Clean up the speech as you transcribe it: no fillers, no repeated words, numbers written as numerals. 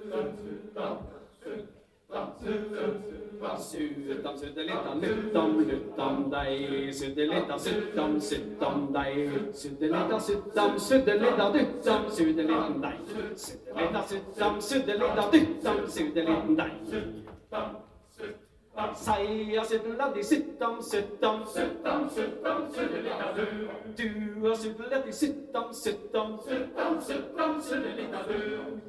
Suttam, suttelittam, luttam, luttam deg. Suttelittam, suttam, suttam deg. Suttelittam, suttam, suttelittam, duttam, suttelittam deg. Suttelittam, suttam, suttelittam, duttam, suttelittam deg. Seia sutteladdi, suttam, suttam, suttam, suttam, suttelittam du. Du har sutteladdi, suttam, suttam, suttam, suttam, suttelittam du.